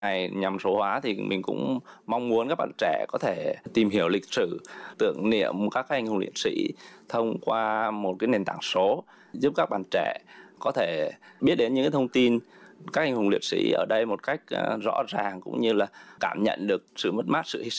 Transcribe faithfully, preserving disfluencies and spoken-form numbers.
Này nhằm số hóa thì mình cũng mong muốn các bạn trẻ có thể tìm hiểu lịch sử, tưởng niệm các anh hùng liệt sĩ thông qua một cái nền tảng số, giúp các bạn trẻ có thể biết đến những cái thông tin các anh hùng liệt sĩ ở đây một cách rõ ràng, cũng như là cảm nhận được sự mất mát, sự hy sinh